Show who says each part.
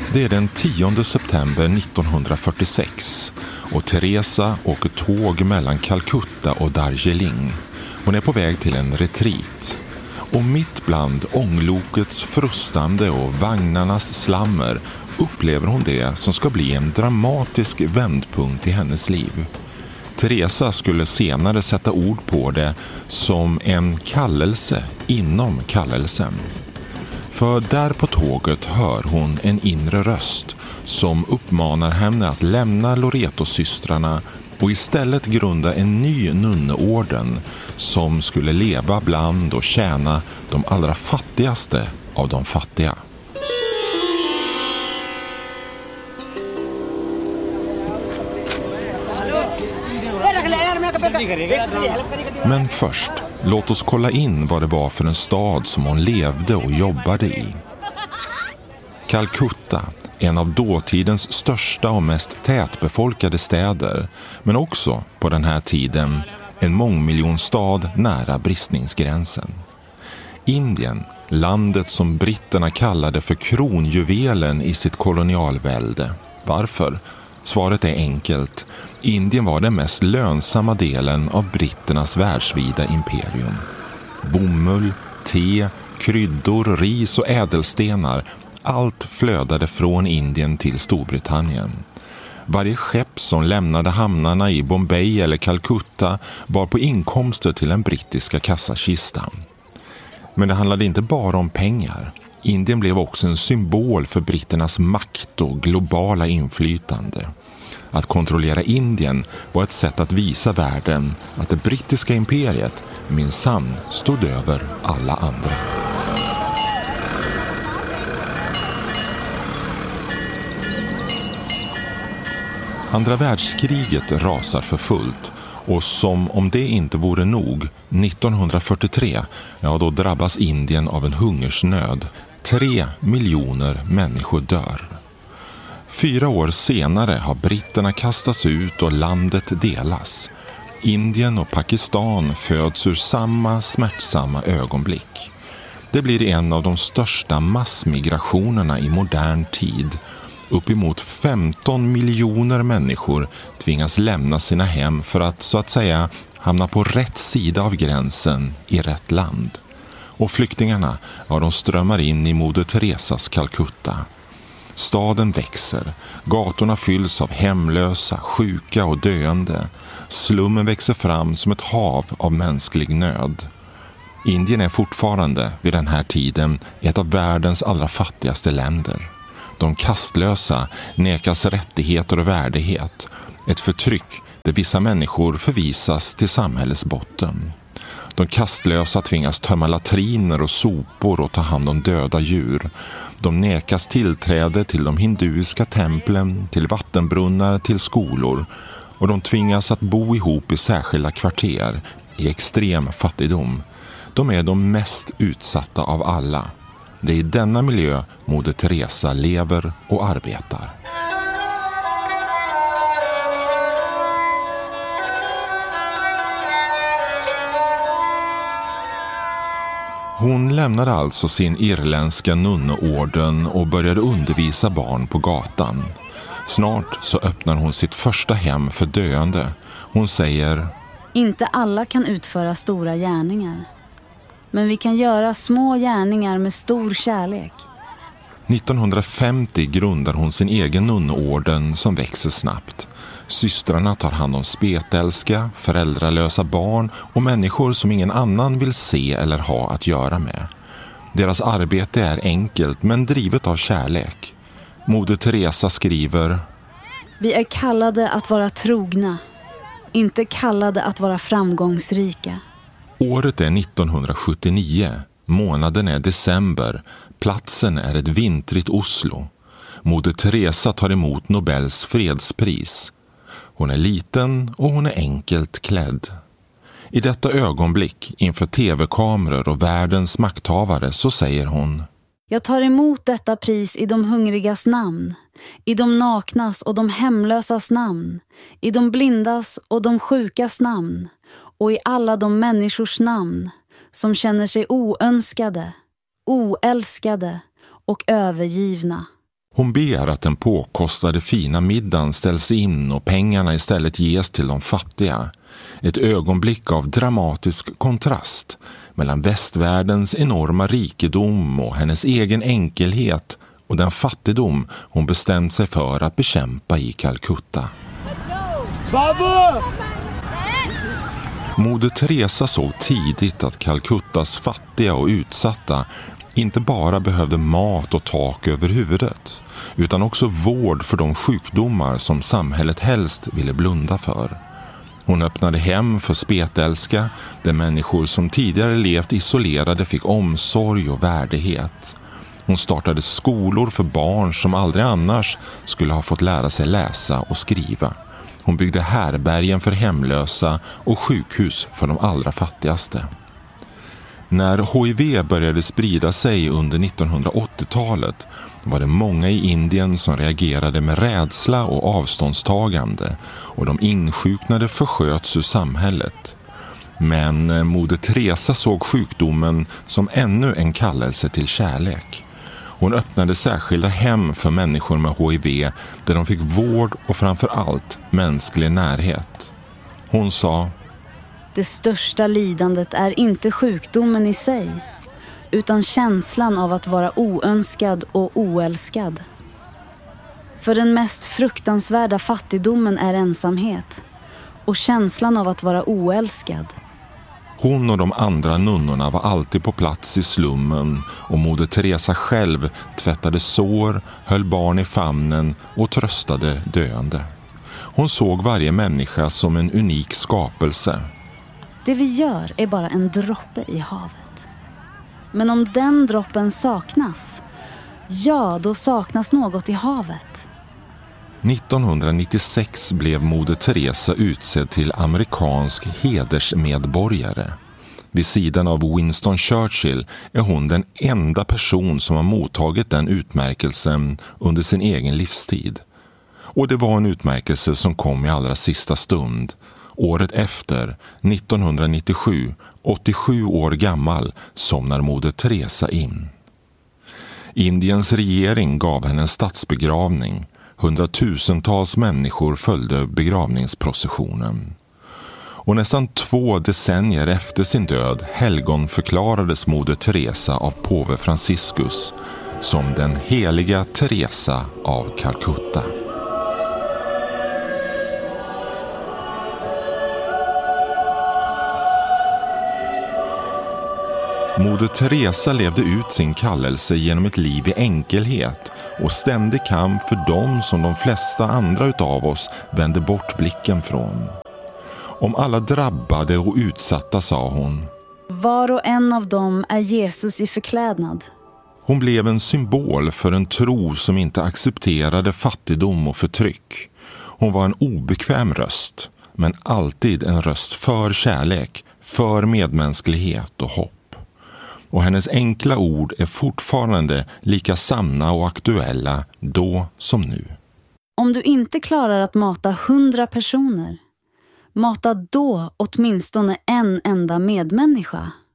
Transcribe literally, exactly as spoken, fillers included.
Speaker 1: Det är den tionde september nittonhundrafyrtiosex och Teresa åker tåg mellan Calcutta och Darjeeling. Hon är på väg till en retreat. Och mitt bland ånglokets frustande och vagnarnas slammer upplever hon det som ska bli en dramatisk vändpunkt i hennes liv. Teresa skulle senare sätta ord på det som en kallelse inom kallelsen. För där på tåget hör hon en inre röst som uppmanar henne att lämna Loreto-systrarna och istället grunda en ny nunneorden som skulle leva bland och tjäna de allra fattigaste av de fattiga. Men först, låt oss kolla in vad det var för en stad som hon levde och jobbade i. Calcutta, en av dåtidens största och mest tätbefolkade städer, men också på den här tiden en mångmiljonstad nära bristningsgränsen. Indien, landet som britterna kallade för kronjuvelen i sitt kolonialvälde. Varför? Svaret är enkelt. Indien var den mest lönsamma delen av britternas världsvida imperium. Bomull, te, kryddor, ris och ädelstenar, allt flödade från Indien till Storbritannien. Varje skepp som lämnade hamnarna i Bombay eller Calcutta var på inkomster till den brittiska kassakistan. Men det handlade inte bara om pengar. Indien blev också en symbol för britternas makt och globala inflytande. Att kontrollera Indien var ett sätt att visa världen att det brittiska imperiet minsann stod över alla andra. Andra världskriget rasar för fullt och som om det inte vore nog, nittonhundrafyrtiotre, ja då drabbas Indien av en hungersnöd. Tre miljoner människor dör. Fyra år senare har britterna kastats ut och landet delas. Indien och Pakistan föds ur samma smärtsamma ögonblick. Det blir en av de största massmigrationerna i modern tid. Uppemot femton miljoner människor tvingas lämna sina hem för att så att säga hamna på rätt sida av gränsen i rätt land. Och flyktingarna, ja, de strömmar in i Moder Teresas Calcutta. Staden växer, gatorna fylls av hemlösa, sjuka och döende. Slummen växer fram som ett hav av mänsklig nöd. Indien är fortfarande vid den här tiden ett av världens allra fattigaste länder. De kastlösa nekas rättigheter och värdighet. Ett förtryck där vissa människor förvisas till samhällets botten. De kastlösa tvingas tömma latriner och sopor och ta hand om döda djur. De nekas tillträde till de hinduiska templen, till vattenbrunnar, till skolor. Och de tvingas att bo ihop i särskilda kvarter, i extrem fattigdom. De är de mest utsatta av alla. Det är i denna miljö Moder Teresa lever och arbetar. Hon lämnade alltså sin irländska nunneorden och började undervisa barn på gatan. Snart så öppnar hon sitt första hem för döende. Hon säger:
Speaker 2: inte alla kan utföra stora gärningar. Men vi kan göra små gärningar med stor kärlek.
Speaker 1: nittonhundrafemtio grundar hon sin egen nunneorden som växer snabbt. Systrarna tar hand om spetälska, föräldralösa barn och människor som ingen annan vill se eller ha att göra med. Deras arbete är enkelt men drivet av kärlek. Moder Teresa skriver:
Speaker 2: vi är kallade att vara trogna, inte kallade att vara framgångsrika.
Speaker 1: Året är nittonhundrasjuttionio, månaden är december, platsen är ett vintrigt Oslo. Moder Teresa tar emot Nobels fredspris. Hon är liten och hon är enkelt klädd. I detta ögonblick inför tv-kameror och världens makthavare så säger hon:
Speaker 2: jag tar emot detta pris i de hungrigas namn, i de naknas och de hemlösas namn, i de blindas och de sjukas namn och i alla de människors namn som känner sig oönskade, oälskade och övergivna.
Speaker 1: Hon ber att den påkostade fina middagen ställs in och pengarna istället ges till de fattiga. Ett ögonblick av dramatisk kontrast mellan västvärldens enorma rikedom och hennes egen enkelhet och den fattigdom hon bestämt sig för att bekämpa i Calcutta.
Speaker 3: Baba!
Speaker 1: Moder Teresa såg tidigt att Calcuttas fattiga och utsatta inte bara behövde mat och tak över huvudet, utan också vård för de sjukdomar som samhället helst ville blunda för. Hon öppnade hem för spetälska, där människor som tidigare levt isolerade fick omsorg och värdighet. Hon startade skolor för barn som aldrig annars skulle ha fått lära sig läsa och skriva. Hon byggde härbergen för hemlösa och sjukhus för de allra fattigaste. När H I V började sprida sig under nittonhundraåttiotalet var det många i Indien som reagerade med rädsla och avståndstagande, och de insjuknade försköts ur samhället. Men moder Teresa såg sjukdomen som ännu en kallelse till kärlek. Hon öppnade särskilda hem för människor med H I V där de fick vård och framför allt mänsklig närhet. Hon sa:
Speaker 2: det största lidandet är inte sjukdomen i sig, utan känslan av att vara oönskad och oälskad. För den mest fruktansvärda fattigdomen är ensamhet och känslan av att vara oälskad.
Speaker 1: Hon och de andra nunnorna var alltid på plats i slummen, och moder Teresa själv tvättade sår, höll barn i famnen och tröstade döende. Hon såg varje människa som en unik skapelse.
Speaker 2: Det vi gör är bara en droppe i havet. Men om den droppen saknas, ja, då saknas något i havet.
Speaker 1: nittonhundranittiosex blev moder Teresa utsedd till amerikansk hedersmedborgare. Vid sidan av Winston Churchill är hon den enda person som har mottagit den utmärkelsen under sin egen livstid. Och det var en utmärkelse som kom i allra sista stund. Året efter, nittonhundranittiosju, åttiosju år gammal, somnar moder Teresa in. Indiens regering gav henne en statsbegravning. Hundratusentals människor följde begravningsprocessionen. Och nästan två decennier efter sin död helgon förklarades moder Teresa av påve Franciscus som den heliga Teresa av Calcutta. Moder Teresa levde ut sin kallelse genom ett liv i enkelhet och ständig kamp för dem som de flesta andra utav oss vände bort blicken från. Om alla drabbade och utsatta, sa hon:
Speaker 2: var och en av dem är Jesus i förklädnad.
Speaker 1: Hon blev en symbol för en tro som inte accepterade fattigdom och förtryck. Hon var en obekväm röst, men alltid en röst för kärlek, för medmänsklighet och hopp. Och hennes enkla ord är fortfarande lika sanna och aktuella då som nu.
Speaker 2: Om du inte klarar att mata hundra personer, mata då åtminstone en enda medmänniska.